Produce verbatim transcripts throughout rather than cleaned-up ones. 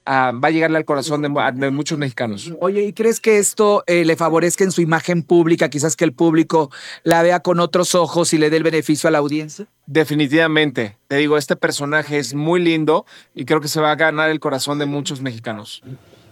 a, va a llegarle al corazón de, de muchos mexicanos. Oye, ¿y crees que esto eh, le favorezca en su imagen pública? Quizás que el público la vea con otros ojos y le dé el beneficio a la audiencia. Definitivamente. Te digo, este personaje es muy lindo y creo que se va a ganar el corazón de muchos mexicanos.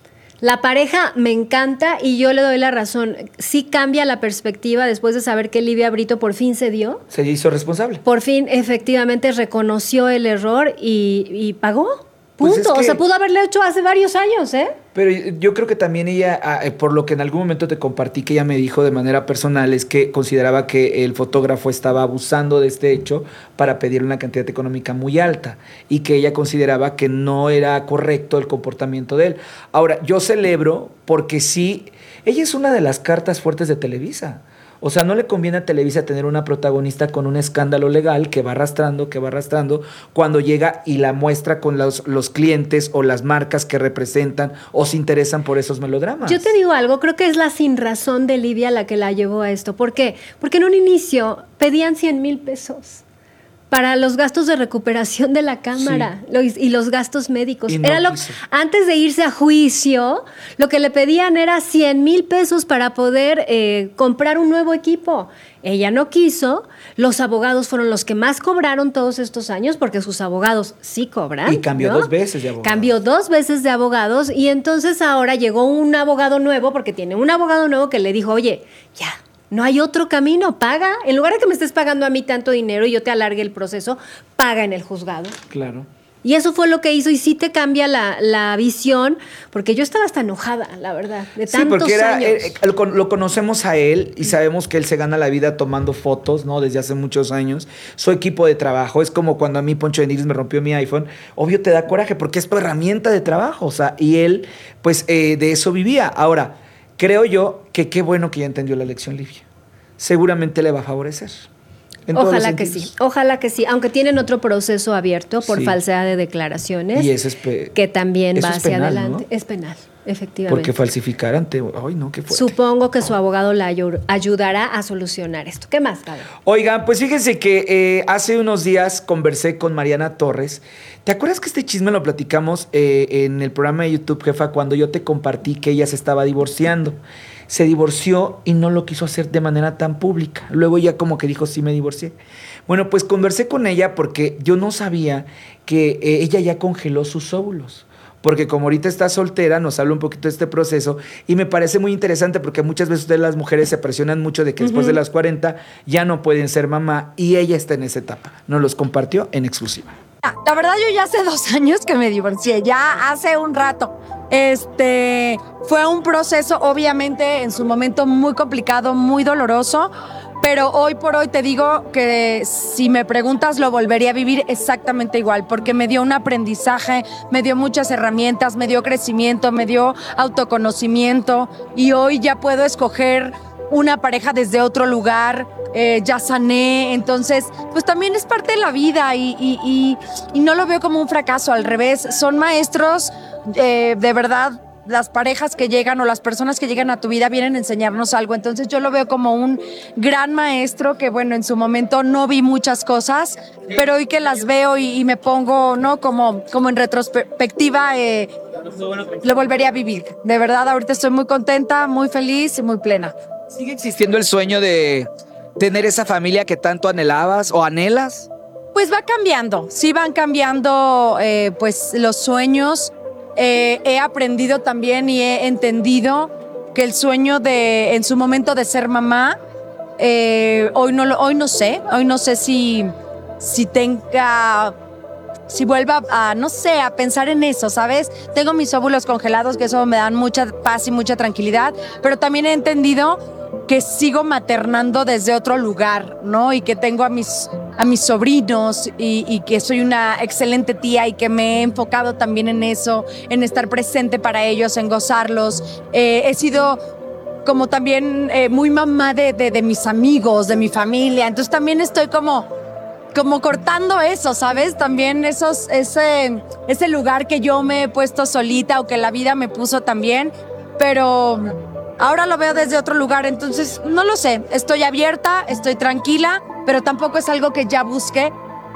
La pareja me encanta y yo le doy la razón. Sí cambia la perspectiva después de saber que Livia Brito por fin se dio. Se hizo responsable. Por fin, efectivamente, reconoció el error y, y pagó. Punto. Pues es que, o sea, pudo haberle hecho hace varios años, ¿eh? Pero yo creo que también ella, por lo que en algún momento te compartí que ella me dijo de manera personal, es que consideraba que el fotógrafo estaba abusando de este hecho para pedir una cantidad económica muy alta y que ella consideraba que no era correcto el comportamiento de él. Ahora, yo celebro porque sí, ella es una de las cartas fuertes de Televisa. O sea, no le conviene a Televisa tener una protagonista con un escándalo legal que va arrastrando, que va arrastrando, cuando llega y la muestra con los, los clientes o las marcas que representan o se interesan por esos melodramas. Yo te digo algo, creo que es la sinrazón de Livia la que la llevó a esto. ¿Por qué? Porque en un inicio pedían cien mil pesos para los gastos de recuperación de la cámara, sí, lo, y los gastos médicos. Y no era lo, antes de irse a juicio, lo que le pedían era cien mil pesos para poder eh, comprar un nuevo equipo. Ella no quiso, los abogados fueron los que más cobraron todos estos años, porque sus abogados sí cobran. Y cambió ¿no? dos veces de abogados. Cambió dos veces de abogados y entonces ahora llegó un abogado nuevo, porque tiene un abogado nuevo que le dijo, oye, ya, no hay otro camino, paga. En lugar de que me estés pagando a mí tanto dinero y yo te alargue el proceso, paga en el juzgado. Claro. Y eso fue lo que hizo y sí te cambia la, la visión, porque yo estaba hasta enojada, la verdad, de tantos sí, porque era, años. Eh, lo, lo conocemos a él y sabemos que él se gana la vida tomando fotos, ¿no? Desde hace muchos años. Su equipo de trabajo es como cuando a mí Poncho de Nigris me rompió mi iPhone. Obvio te da coraje porque es tu herramienta de trabajo, o sea, y él, pues, eh, de eso vivía. Ahora, creo yo que qué bueno que ya entendió la lección, Livia. Seguramente le va a favorecer. Ojalá que sí, ojalá que sí, aunque tienen otro proceso abierto por sí. falsedad de declaraciones, y eso es pe- que también eso va es hacia penal, adelante. ¿no? Es penal, efectivamente. Porque falsificar ante... Ay, no, qué fuerte. Supongo que su abogado la ayu- ayudará a solucionar esto. ¿Qué más, Pablo? Oigan, pues fíjense que eh, hace unos días conversé con Mariana Torres. ¿Te acuerdas que este chisme lo platicamos eh, en el programa de YouTube, jefa, cuando yo te compartí que ella se estaba divorciando? Se divorció y no lo quiso hacer de manera tan pública. Luego ella como que dijo, sí me divorcié. Bueno, pues conversé con ella porque yo no sabía que eh, ella ya congeló sus óvulos. Porque como ahorita está soltera, nos habla un poquito de este proceso y me parece muy interesante porque muchas veces ustedes las mujeres se presionan mucho de que después Uh-huh. de las cuarenta ya no pueden ser mamá y ella está en esa etapa. Nos los compartió en exclusiva. La verdad, yo ya hace dos años que me divorcié, ya hace un rato. Este, fue un proceso, obviamente, en su momento muy complicado, muy doloroso, pero hoy por hoy te digo que si me preguntas lo volvería a vivir exactamente igual, porque me dio un aprendizaje, me dio muchas herramientas, me dio crecimiento, me dio autoconocimiento y hoy ya puedo escoger una pareja desde otro lugar, eh, ya sané, entonces pues también es parte de la vida y, y, y, y no lo veo como un fracaso, al revés, son maestros, eh, de verdad, las parejas que llegan o las personas que llegan a tu vida vienen a enseñarnos algo, entonces yo lo veo como un gran maestro que bueno, en su momento no vi muchas cosas, pero hoy que las veo y, y me pongo, ¿no? Como, como en retrospectiva, eh, lo volvería a vivir, de verdad, ahorita estoy muy contenta, muy feliz y muy plena. ¿Sigue existiendo el sueño de tener esa familia que tanto anhelabas o anhelas? Pues va cambiando, sí van cambiando eh, pues los sueños. Eh, he aprendido también y he entendido que el sueño de, en su momento de ser mamá, eh, hoy, no lo, hoy no sé, hoy no sé si, si tenga... si vuelva a, no sé, a pensar en eso, ¿sabes? Tengo mis óvulos congelados, que eso me dan mucha paz y mucha tranquilidad, pero también he entendido que sigo maternando desde otro lugar, ¿no? Y que tengo a mis, a mis sobrinos y, y que soy una excelente tía y que me he enfocado también en eso, en estar presente para ellos, en gozarlos. Eh, he sido como también eh, muy mamá de, de, de mis amigos, de mi familia, entonces también estoy como... como cortando eso, ¿sabes? También esos, ese, ese lugar que yo me he puesto solita o que la vida me puso también, pero ahora lo veo desde otro lugar, entonces no lo sé, estoy abierta, estoy tranquila, pero tampoco es algo que ya busque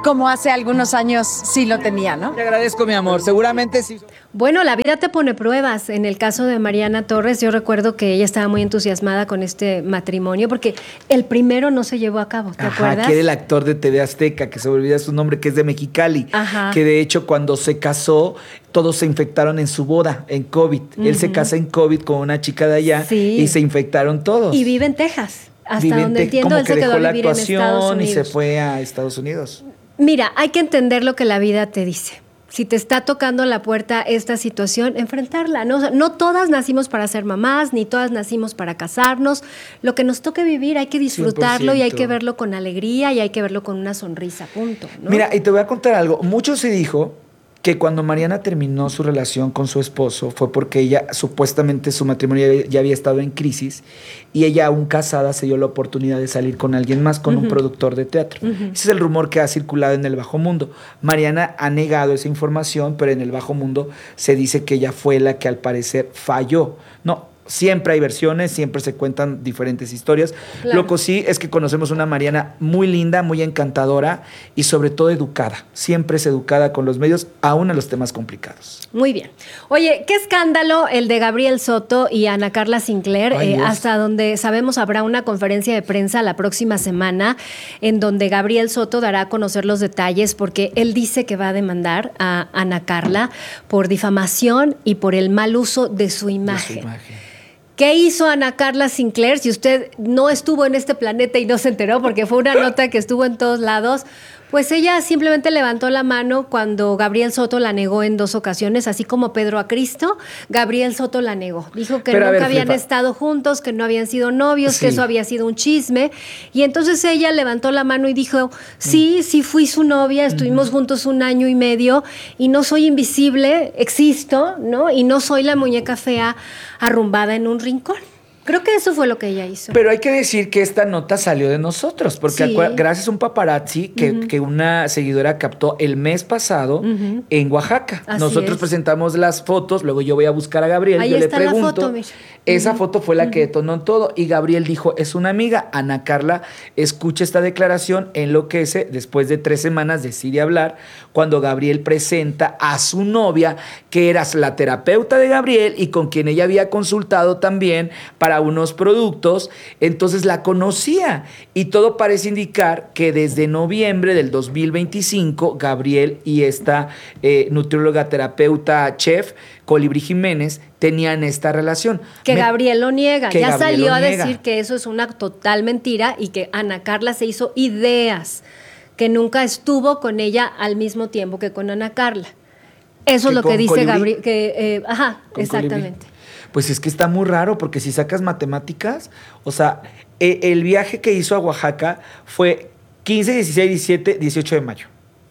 como hace algunos años sí lo tenía, ¿no? Te agradezco, mi amor. Seguramente sí. Bueno, la vida te pone pruebas. En el caso de Mariana Torres, yo recuerdo que ella estaba muy entusiasmada con este matrimonio porque el primero no se llevó a cabo, ¿te Ajá, acuerdas? que era el actor de T V Azteca, que se me olvida su nombre, que es de Mexicali. Ajá. Que de hecho cuando se casó, todos se infectaron en su boda, en COVID. Uh-huh. Él se casa en COVID con una chica de allá sí. y se infectaron todos. Y vive en Texas. Hasta vive donde te- entiendo, como él que se quedó dejó a la vivir en Estados actuación Unidos. y se fue a Estados Unidos. Mira, hay que entender lo que la vida te dice. Si te está tocando la puerta esta situación, enfrentarla. No, o sea, no todas nacimos para ser mamás, ni todas nacimos para casarnos. Lo que nos toque vivir hay que disfrutarlo cien por ciento. y hay que verlo con alegría y hay que verlo con una sonrisa, punto, ¿no? Mira, y te voy a contar algo. Mucho se dijo que cuando Mariana terminó su relación con su esposo fue porque ella, supuestamente su matrimonio ya, ya había estado en crisis y ella aún casada se dio la oportunidad de salir con alguien más, con uh-huh. un productor de teatro. Uh-huh. Ese es el rumor que ha circulado en el bajo mundo. Mariana ha negado esa información, pero en el bajo mundo se dice que ella fue la que al parecer falló. No, siempre hay versiones, siempre se cuentan diferentes historias. Claro. Lo que sí es que conocemos una Mariana muy linda, muy encantadora y sobre todo educada. Siempre es educada con los medios, aún en los temas complicados. Muy bien. Oye, qué escándalo el de Gabriel Soto y Ana Carla Sinclair. Ay, eh, hasta donde sabemos habrá una conferencia de prensa la próxima semana en donde Gabriel Soto dará a conocer los detalles porque él dice que va a demandar a Ana Carla por difamación y por el mal uso de su imagen. De su imagen. ¿Qué hizo Ana Carla Sinclair? Si usted no estuvo en este planeta y no se enteró porque fue una nota que estuvo en todos lados, pues ella simplemente levantó la mano cuando Gabriel Soto la negó en dos ocasiones, así como Pedro a Cristo, Gabriel Soto la negó. Dijo que Pero, nunca ver, habían Flipa. estado juntos, que no habían sido novios, Sí. que eso había sido un chisme. Y entonces ella levantó la mano y dijo, sí, sí fui su novia, estuvimos uh-huh. juntos un año y medio y no soy invisible, existo, ¿no? Y no soy la muñeca fea arrumbada en un rincón. Creo que eso fue lo que ella hizo. Pero hay que decir que esta nota salió de nosotros, porque Sí. acu- gracias a un paparazzi que, Ujú. que una seguidora captó el mes pasado Ujú. en Oaxaca. Así Nosotros es. presentamos las fotos, luego yo voy a buscar a Gabriel, Ahí yo le está la pregunto. foto, mira. Esa Ujú. foto fue la que detonó todo y Gabriel dijo, es una amiga. Ana Carla escucha esta declaración, enloquece, después de tres semanas decide hablar, cuando Gabriel presenta a su novia, que era la terapeuta de Gabriel y con quien ella había consultado también para unos productos, entonces la conocía y todo parece indicar que desde noviembre del dos mil veinticinco, Gabriel y esta eh, nutrióloga, terapeuta, chef, Colibrí Jiménez, tenían esta relación. Que Me- Gabriel lo niega. que Ya Gabriel salió lo a niega. decir que eso es una total mentira y que Ana Carla se hizo ideas, que nunca estuvo con ella al mismo tiempo que con Ana Carla. Eso ¿Que es lo que con dice Colibrí? Gabriel. Que, eh, ajá, Con exactamente. Colibrí. Pues es que está muy raro, porque si sacas matemáticas, o sea, e- el viaje que hizo a Oaxaca fue quince, dieciséis, diecisiete, dieciocho de mayo.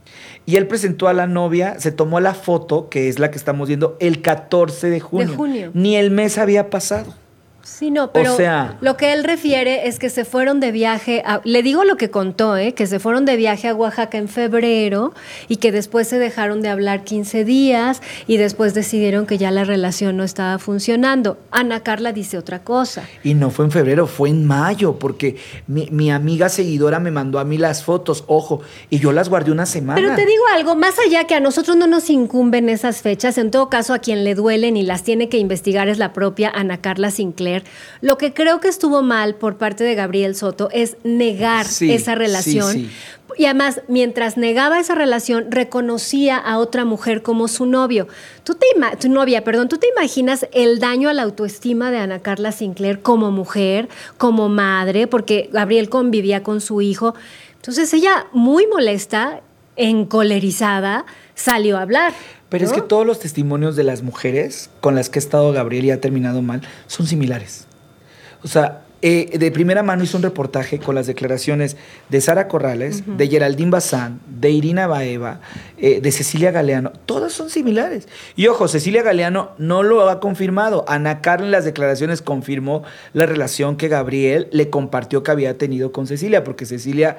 Y él presentó a la novia, se tomó la foto, que es la que estamos viendo, el catorce de junio. junio. Ni el mes había pasado. Sí, no, pero O sea- lo que él refiere es que se fueron de viaje, a- le digo lo que contó, ¿eh? Que se fueron de viaje a Oaxaca en febrero y que después se dejaron de hablar quince días y después decidieron que ya la relación no estaba funcionando. Ana Carla dice otra cosa. Y no fue en febrero, fue en mayo, porque mi, mi amiga seguidora me mandó a mí las fotos, ojo, y yo las guardé una semana. Pero te digo algo, más allá que a nosotros no nos incumben esas fechas, en todo caso a quien le duelen y las tiene que investigar es la propia Ana Carla Sinclair. Lo que creo que estuvo mal por parte de Gabriel Soto es negar Sí, esa relación. sí, sí. Y además, mientras negaba esa relación, reconocía a otra mujer como su novio. Tú te ima- tu novia, perdón, ¿tú te imaginas el daño a la autoestima de Ana Carla Sinclair como mujer, como madre? Porque Gabriel convivía con su hijo. Entonces ella, muy molesta, encolerizada, salió a hablar. Pero es ¿no? que todos los testimonios de las mujeres con las que ha estado Gabriel y ha terminado mal son similares. O sea, eh, de primera mano hizo un reportaje con las declaraciones de Sara Corrales, uh-huh. de Geraldine Bazán, de Irina Baeva, eh, de Cecilia Galeano. Todas son similares. Y ojo, Cecilia Galeano no lo ha confirmado. Ana Carla en las declaraciones confirmó la relación que Gabriel le compartió que había tenido con Cecilia, porque Cecilia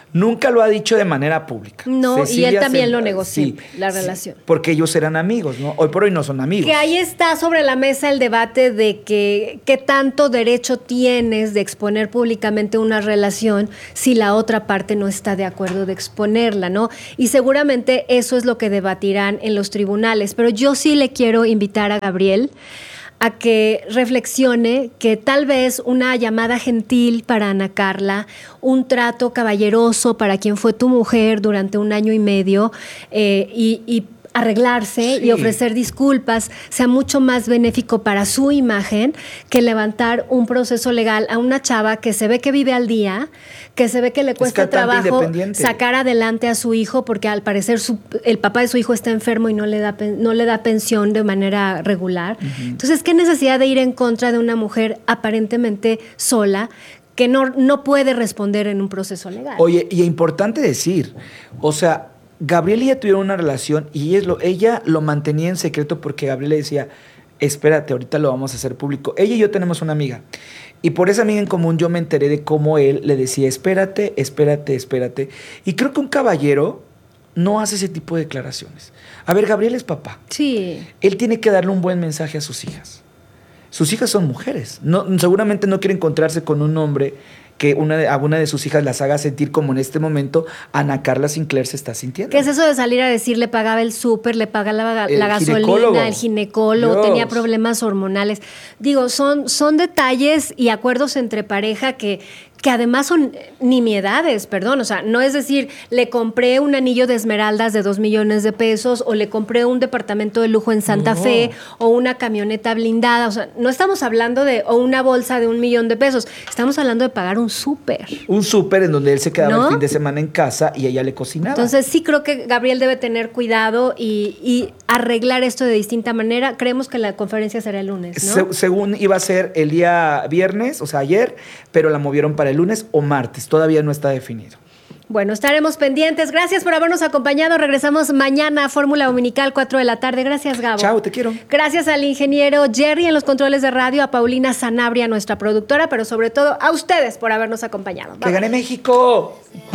Nunca lo ha dicho de manera pública. No, y él Cecilia también se- lo negó sí, siempre, la sí, relación. porque ellos eran amigos, ¿no? Hoy por hoy no son amigos. Que ahí está sobre la mesa el debate de que qué tanto derecho tienes de exponer públicamente una relación si la otra parte no está de acuerdo de exponerla, ¿no? Y seguramente eso es lo que debatirán en los tribunales. Pero yo sí le quiero invitar a Gabriel a que reflexione que tal vez una llamada gentil para Ana Carla, un trato caballeroso para quien fue tu mujer durante un año y medio eh, y, y arreglarse Sí. y ofrecer disculpas sea mucho más benéfico para su imagen que levantar un proceso legal a una chava que se ve que vive al día, que se ve que le cuesta cantante trabajo independiente. sacar adelante a su hijo porque al parecer su- el papá de su hijo está enfermo y no le da, pen- no le da pensión de manera regular. Entonces, ¿qué necesidad de ir en contra de una mujer aparentemente sola que no, no puede responder en un proceso legal? Oye, y es importante decir, o sea, Gabriel y ella tuvieron una relación y ella lo, ella lo mantenía en secreto porque Gabriel le decía, espérate, ahorita lo vamos a hacer público. Ella y yo tenemos una amiga y por esa amiga en común yo me enteré de cómo él le decía, espérate, espérate, espérate. Y creo que un caballero no hace ese tipo de declaraciones. A ver, Gabriel es papá. Sí. Él tiene que darle un buen mensaje a sus hijas. Sus hijas son mujeres. No, seguramente no quiere encontrarse con un hombre que una de, a una de sus hijas las haga sentir como en este momento Ana Carla Sinclair se está sintiendo. ¿Qué es eso de salir a decir le pagaba el súper, le pagaba la, El la ginecólogo. gasolina, el ginecólogo, Dios. tenía problemas hormonales? Digo, son, son detalles y acuerdos entre pareja que, que además son nimiedades, perdón. O sea, no es decir, le compré un anillo de esmeraldas de dos millones de pesos o le compré un departamento de lujo en Santa No. Fe o una camioneta blindada. O sea, no estamos hablando de o una bolsa de un millón de pesos. Estamos hablando de pagar un súper. Un súper en donde él se quedaba ¿No? el fin de semana en casa y ella le cocinaba. Entonces sí creo que Gabriel debe tener cuidado y, y arreglar esto de distinta manera. Creemos que la conferencia será el lunes, ¿no? Se- según iba a ser el día viernes, o sea, ayer, pero la movieron para el lunes o martes. Todavía no está definido. Bueno, estaremos pendientes. Gracias por habernos acompañado. Regresamos mañana a Fórmula Dominical, cuatro de la tarde. Gracias, Gabo. Chao, te quiero. Gracias al ingeniero Jerry en los controles de radio, a Paulina Sanabria, nuestra productora, pero sobre todo a ustedes por habernos acompañado. ¡Que Bye, gane bye. México!